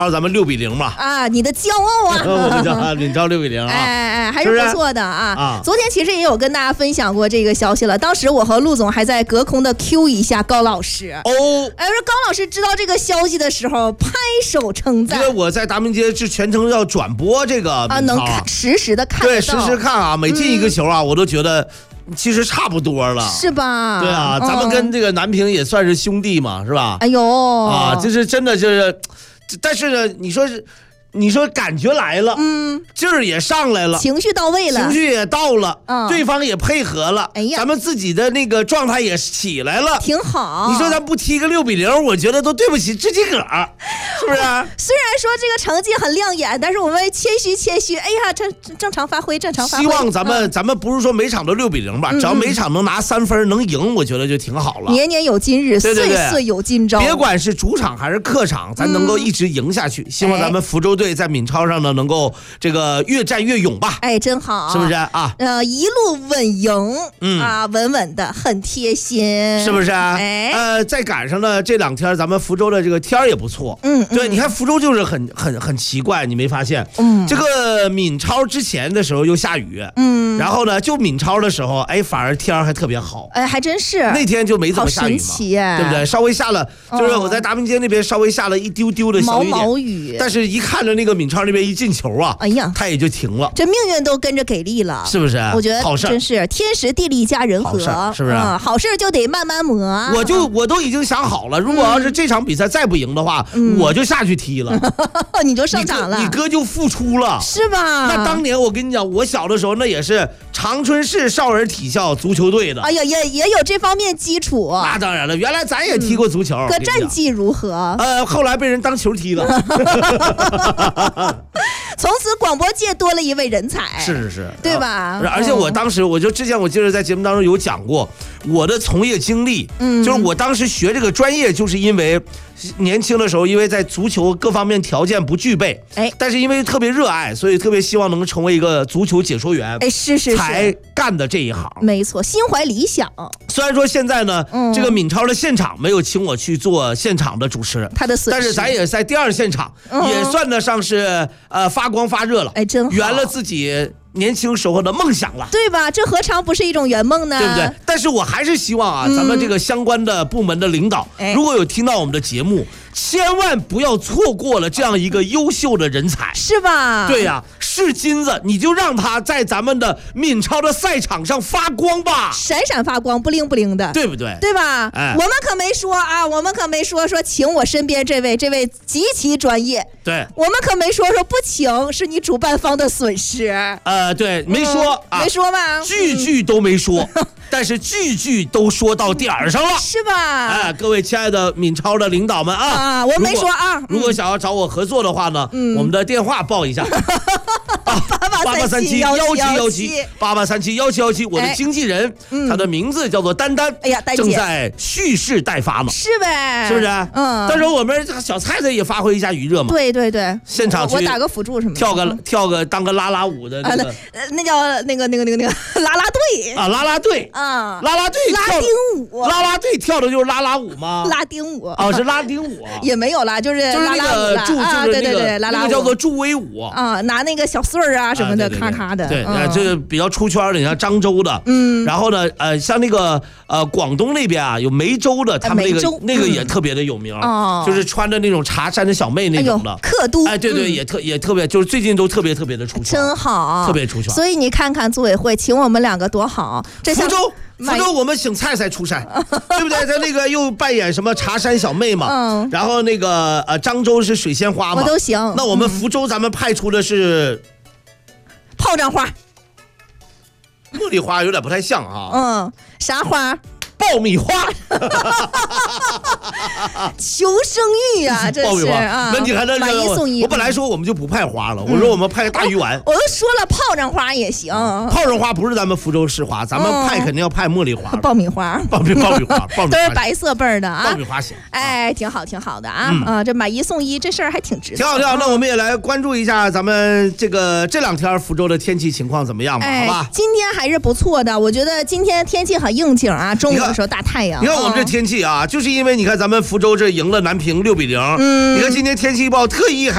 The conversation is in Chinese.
咱们6-0嘛。 啊，你的骄傲啊！ 我们叫闵超6-0啊。 哎，还是不错的啊。昨天其实也有跟大家分享过这个消息了，当时我和陆总还在隔空的 Q 一下高老师。 哦， 哎，说高老师知道这个消息的时候拍手称赞， 因为我在达明街是全程要转播这个啊，能看实时的看， 对，实时看啊，每进一个球啊，我都觉得。其实差不多了， 是吧？ 对啊，咱们跟这个南平也算是兄弟嘛，是吧？ 哎呦， 啊，就是真的就是，但是呢，你说感觉来了，劲儿也上来了， 情绪到位了， 情绪也到了，对方也配合了， 哎呀， 咱们自己的那个状态也起来了， 挺好。 你说咱不踢个6-0，我觉得都对不起知己个，是不是？ 虽然说这个成绩很亮眼，但是我们谦虚。哎呀，正常发挥，正常发挥。 希望咱们不是说每场都6-0吧，只要每场能拿3分能赢，我觉得就挺好了。 年年有今日，岁岁有今朝。 别管是主场还是客场，咱能够一直赢下去。希望咱们福州队在闵超上呢，能够这个越战越勇吧。 哎，真好， 是不是啊？ 一路稳赢，稳稳的，很贴心， 是不是？ 哎， 再赶上了这2天，咱们福州的这个天儿也不错。对，你看福州就是很奇怪，你没发现？这个闵超之前的时候又下雨，然后呢，就闵超的时候，哎，反而天儿还特别好。 哎，还真是。 那天就没怎么下雨嘛，对不对？稍微下了，就是我在达明街那边稍微下了一丢丢的小雨点， 毛雨。 但是一看着那个闵超那边一进球啊， 哎呀， 他也就停了。 这命运都跟着给力了， 是不是？ 我觉得好事， 真是天时地利加人和， 是不是？ 好事就得慢慢磨。 我都已经想好了，如果要是这场比赛再不赢的话，我就下去踢了。 你就上场了， 你哥就复出了， 是吧？ 那当年我跟你讲，我小的时候那也是长春市少儿体校足球队的。 哎呀，也有这方面基础。 那当然了，原来咱也踢过足球。 可战绩如何？ 后来被人当球踢了。 从此广播界多了一位人才， 是， 对吧？ 而且我当时，之前我记得在节目当中有讲过我的从业经历，就是我当时学这个专业，就是因为年轻的时候，因为在足球各方面条件不具备，但是因为特别热爱，所以特别希望能够成为一个足球解说员， 是才干的这一行。 没错，心怀理想。 虽然说现在呢，这个闵超的现场没有请我去做现场的主持， 他的损失， 但是咱也在第2现场，也算得上是发光发热了， 哎，真好， 圆了自己年轻时候的梦想了， 对吧？这何尝不是一种圆梦呢？ 对不对？但是我还是希望啊，咱们这个相关的部门的领导，如果有听到我们的节目，千万不要错过了这样一个优秀的人才， 是吧？ 对呀，是金子，你就让他在咱们的闵超的赛场上发光吧， 闪闪发光，不灵不灵的， 对不对？ 对吧？我们可没说啊，我们可没说请我身边这位极其专业， 对， 我们可没说不请是你主办方的损失， 对，没说啊， 没说吧？ 句都没说。但是句都说到点儿上了， 是吧？ 各位亲爱的闵超的领导们啊， 我没说啊。 如果想要找我合作的话呢，我们的电话报一下，88371717，88371717，我的经纪人，他的名字叫做丹丹， 哎呀，丹姐正在蓄势待发嘛， 是呗？ 是不是？到时候我们小菜菜也发挥一下余热嘛， 对， 现场去我打个辅助什么， 跳个当个啦啦舞的那个， 那叫那个啦啦队啊，啦啦队。啦啦队拉丁舞， 啦啦队跳的就是啦啦舞吗？ 拉丁舞是拉丁舞， 也没有啦，就是那个对，啦啦舞，那个叫做助威舞啊，拿那个小穗儿啊什么的，咔咔的， 对，这个比较出圈的，你像漳州的，然后呢，像那个广东那边啊，有梅州的，他们那个也特别的有名，就是穿着那种茶衫的小妹那种的， 客都， 对，也特别，就是最近都特别的出圈， 真好， 特别出圈。 所以你看看组委会请我们2个多好， 福州我们请菜菜出山，对不对？他那个又扮演什么茶山小妹嘛，然后那个漳州是水仙花嘛， 我都行。 那我们福州咱们派出的是炮仗花， 茉莉花有点不太像啊。 啥花？ 爆米花， 求生欲啊，这是啊！ 那你还能买一送一。 我本来说我们就不派花了，我说我们派个大鱼丸。 我都说了，炮仗花也行。 炮仗花不是咱们福州市花，咱们派肯定要派茉莉花、 爆米花、 爆米花都是白色辈儿的啊。 爆米花行， 哎，挺好的啊！这买一送一这事儿还挺值得。 挺好。那我们也来关注一下咱们这2天福州的天气情况怎么样吧？好吧， 今天还是不错的，我觉得今天天气很应景啊，中午的时候大太阳。 你看我们这天气啊，就是因为你看咱们福州这赢了南平6-0，你看今天天气预报特意还